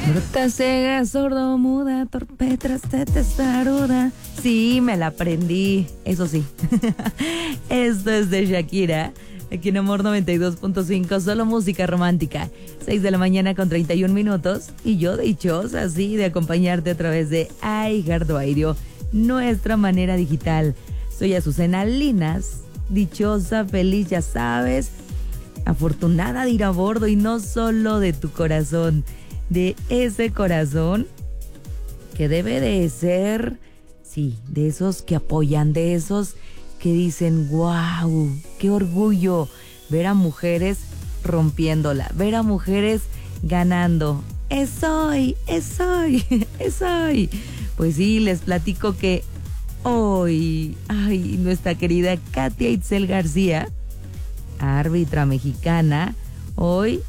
Bruta, ciega, sordo, muda, torpe, traste, testaruda. Sí, me la aprendí, eso sí. Esto es de Shakira, aquí en Amor 92.5, solo música romántica. 6 de la mañana con 31 minutos. Y yo dichosa, sí, de acompañarte a través de iHeartRadio, nuestra manera digital. Soy Azucena Linas, dichosa, feliz, ya sabes, afortunada de ir a bordo y no solo de tu corazón, de ese corazón que debe de ser, sí, de esos que apoyan, de esos que dicen, wow, qué orgullo ver a mujeres rompiéndola, ver a mujeres ganando. Es hoy. Pues sí, les platico que hoy, nuestra querida Katia Itzel García, árbitra mexicana, hoy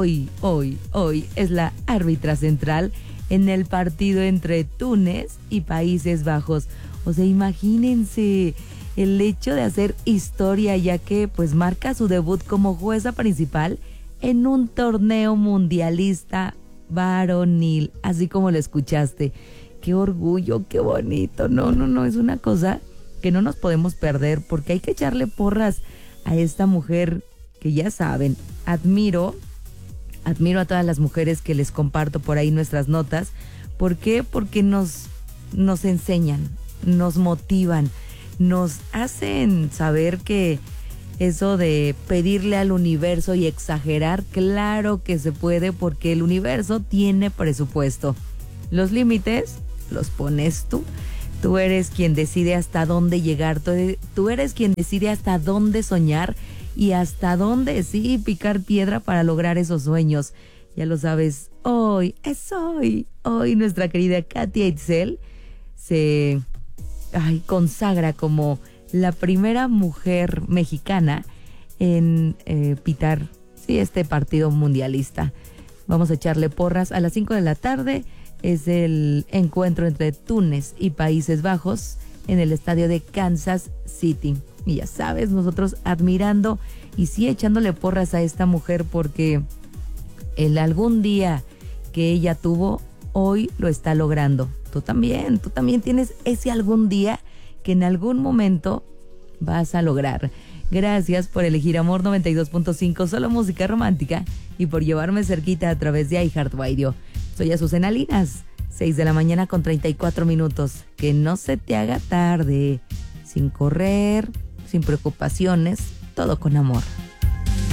es la árbitra central en el partido entre Túnez y Países Bajos. O sea, imagínense el hecho de hacer historia, ya que pues marca su debut como jueza principal en un torneo mundialista varonil, así como lo escuchaste. Qué orgullo, qué bonito. No, es una cosa que no nos podemos perder, porque hay que echarle porras a esta mujer que, ya saben, admiro a todas las mujeres que les comparto por ahí nuestras notas. ¿Por qué? Porque nos enseñan, nos motivan, nos hacen saber que eso de pedirle al universo y exagerar, claro que se puede, porque el universo tiene presupuesto. Los límites los pones tú. Tú eres quien decide hasta dónde llegar, tú eres quien decide hasta dónde soñar y hasta dónde, sí, picar piedra para lograr esos sueños. Ya lo sabes, hoy nuestra querida Katia Itzel se consagra como la primera mujer mexicana en pitar, sí, este partido mundialista. Vamos a echarle porras. A las 5 de la tarde es el encuentro entre Túnez y Países Bajos en el estadio de Kansas City. Y ya sabes, nosotros admirando y sí echándole porras a esta mujer, porque el algún día que ella tuvo, hoy lo está logrando. Tú también tienes ese algún día que en algún momento vas a lograr. Gracias por elegir Amor 92.5, solo música romántica, y por llevarme cerquita a través de iHeartRadio. Soy Azucena Linas, 6 de la mañana con 34 minutos. Que no se te haga tarde, sin correr, sin preocupaciones, todo con amor.